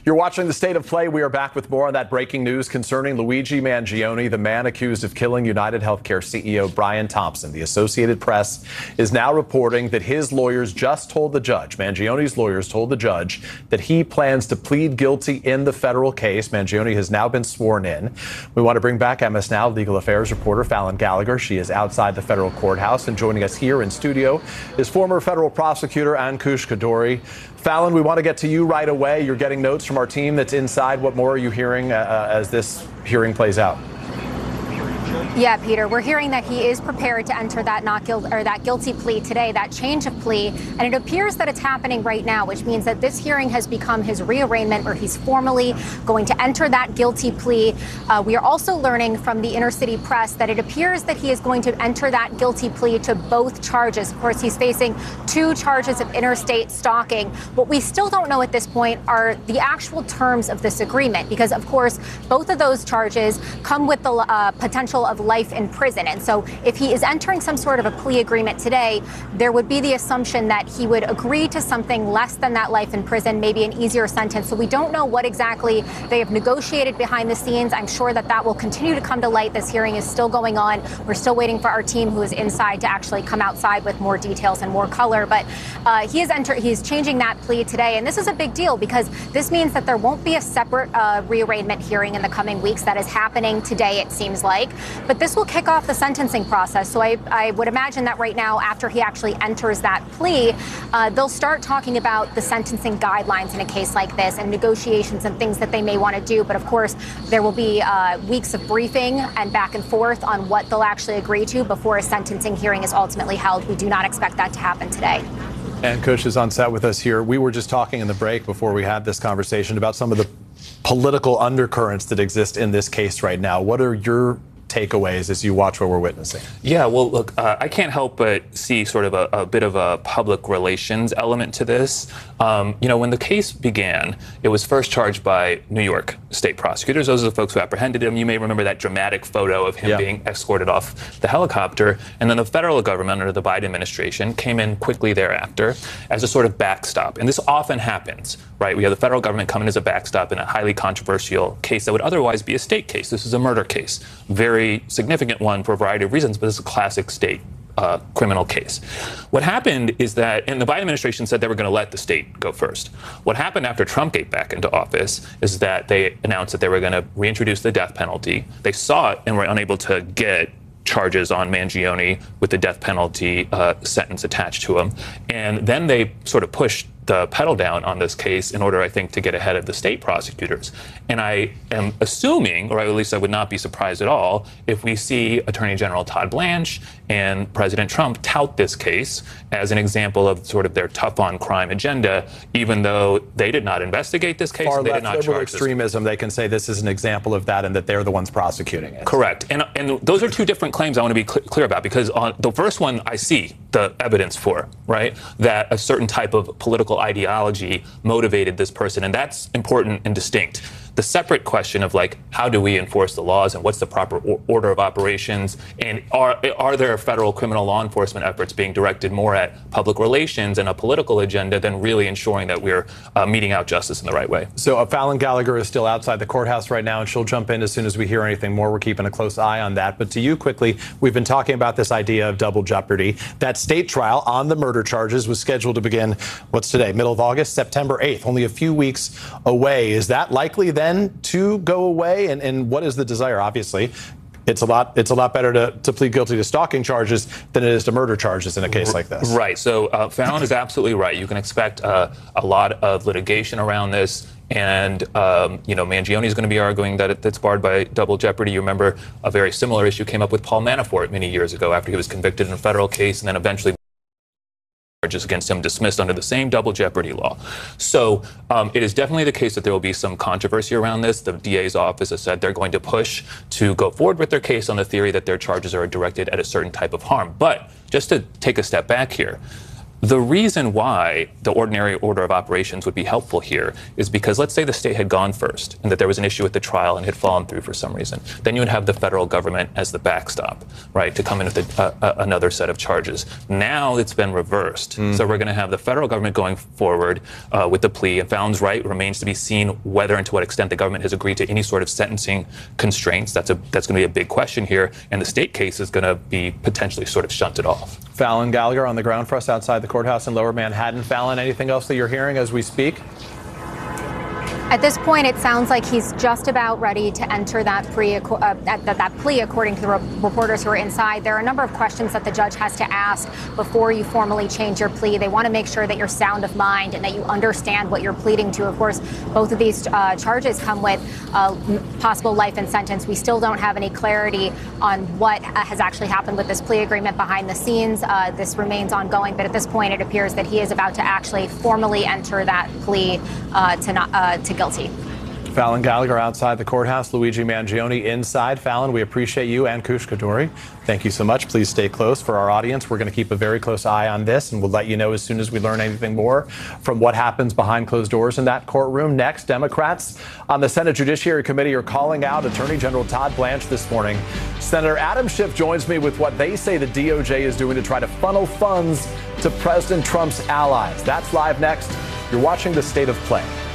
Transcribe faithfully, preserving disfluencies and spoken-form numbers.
You're watching The State of Play. We are back with more on that breaking news concerning Luigi Mangione, the man accused of killing United Healthcare C E O Brian Thompson. The Associated Press is now reporting that his lawyers just told the judge, Mangione's lawyers told the judge, that he plans to plead guilty in the federal case. Mangione has now been sworn in. We want to bring back M S Now legal affairs reporter Fallon Gallagher. She is outside the federal courthouse, and joining us here in studio is former federal prosecutor Ankush Khardori. Fallon, we want to get to you right away. You're getting notes from our team that's inside. What more are you hearing uh, as this hearing plays out? Yeah, Peter, we're hearing that he is prepared to enter that not guilt or that guilty plea today, that change of plea. And it appears that it's happening right now, which means that this hearing has become his rearraignment, where he's formally going to enter that guilty plea. Uh, we are also learning from the inner city press that it appears that he is going to enter that guilty plea to both charges. Of course, he's facing two charges of interstate stalking. What we still don't know at this point are the actual terms of this agreement, because, of course, both of those charges come with the uh, potential of life in prison. And so if he is entering some sort of a plea agreement today, there would be the assumption that he would agree to something less than that life in prison, maybe an easier sentence. So we don't know what exactly they have negotiated behind the scenes. I'm sure that that will continue to come to light. This hearing is still going on. We're still waiting for our team who is inside to actually come outside with more details and more color. But uh, he is enter he's changing that plea today. And this is a big deal because this means that there won't be a separate uh, rearraignment hearing in the coming weeks. That is happening today, it seems like. But this will kick off the sentencing process. So I, I would imagine that right now, after he actually enters that plea, uh, they'll start talking about the sentencing guidelines in a case like this and negotiations and things that they may want to do. But of course, there will be uh, weeks of briefing and back and forth on what they'll actually agree to before a sentencing hearing is ultimately held. We do not expect that to happen today. Ankush is on set with us here. We were just talking in the break before we had this conversation about some of the political undercurrents that exist in this case right now. What are your takeaways as you watch what we're witnessing? Yeah, well, look, uh, I can't help but see sort of a, a bit of a public relations element to this. Um, you know, when the case began, it was first charged by New York state prosecutors. Those are the folks who apprehended him. You may remember that dramatic photo of him yeah. being escorted off the helicopter. And then the federal government under the Biden administration came in quickly thereafter as a sort of backstop. And this often happens, right? We have the federal government come in as a backstop in a highly controversial case that would otherwise be a state case. This is a murder case. Very significant one for a variety of reasons, but it's a classic state uh, criminal case. What happened is that, and the Biden administration said they were going to let the state go first. What happened after Trump came back into office is that they announced that they were going to reintroduce the death penalty. They saw it and were unable to get charges on Mangione with the death penalty uh, sentence attached to him. And then they sort of pushed the pedal down on this case in order, I think, to get ahead of the state prosecutors. And I am assuming, or at least I would not be surprised at all, if we see Attorney General Todd Blanche and President Trump tout this case as an example of sort of their tough on crime agenda, even though they did not investigate this case. Far and they left did not liberal charge extremism, they can say this is an example of that and that they're the ones prosecuting it. Correct. And, and those are two different claims I want to be cl- clear about, because on the first one I see the evidence for, right, that a certain type of political ideology motivated this person, and that's important and distinct. The separate question of, like, how do we enforce the laws and what's the proper or- order of operations, and are are there federal criminal law enforcement efforts being directed more at public relations and a political agenda than really ensuring that we're uh, meting out justice in the right way? So uh, Fallon Gallagher is still outside the courthouse right now, and she'll jump in as soon as we hear anything more. We're keeping a close eye on that. But to you, quickly, we've been talking about this idea of double jeopardy. That state trial on the murder charges was scheduled to begin, what's today, middle of August, September eighth, only a few weeks away. Is that likely then to go away? And, and what is the desire? Obviously, it's a lot it's a lot better to, to plead guilty to stalking charges than it is to murder charges in a case like this. Right. So uh, Fallon is absolutely right. You can expect uh, a lot of litigation around this. And, um, you know, Mangione is going to be arguing that it, it's barred by double jeopardy. You remember a very similar issue came up with Paul Manafort many years ago after he was convicted in a federal case and then eventually charges against him dismissed under the same double jeopardy law. So um, it is definitely the case that there will be some controversy around this. The D A's office has said they're going to push to go forward with their case on the theory that their charges are directed at a certain type of harm. But just to take a step back here, The reason why the ordinary order of operations would be helpful here is because let's say the state had gone first and that there was an issue with the trial and had fallen through for some reason. Then you would have the federal government as the backstop, right, to come in with a, uh, another set of charges. Now it's been reversed. Mm. So we're going to have the federal government going forward uh, with the plea, and Fallon's right remains to be seen whether and to what extent the government has agreed to any sort of sentencing constraints. That's a that's going to be a big question here, and the state case is going to be potentially sort of shunted off. Fallon Gallagher on the ground for us outside the courthouse in Lower Manhattan. Fallon, anything else that you're hearing as we speak? At this point, it sounds like he's just about ready to enter that, pre, uh, that, that plea, according to the re- reporters who are inside. There are a number of questions that the judge has to ask before you formally change your plea. They want to make sure that you're sound of mind and that you understand what you're pleading to. Of course, both of these uh, charges come with uh, possible life in sentence. We still don't have any clarity on what uh, has actually happened with this plea agreement behind the scenes. Uh, this remains ongoing, but at this point, it appears that he is about to actually formally enter that plea uh, to not uh, to guilty. Fallon Gallagher outside the courthouse, Luigi Mangione inside. Fallon, we appreciate you, and Koosh Kaduri. Thank you so much. Please stay close for our audience. We're going to keep a very close eye on this, and we'll let you know as soon as we learn anything more from what happens behind closed doors in that courtroom. Next, Democrats on the Senate Judiciary Committee are calling out Attorney General Todd Blanche this morning. Senator Adam Schiff joins me with what they say the D O J is doing to try to funnel funds to President Trump's allies. That's live next. You're watching The State of Play.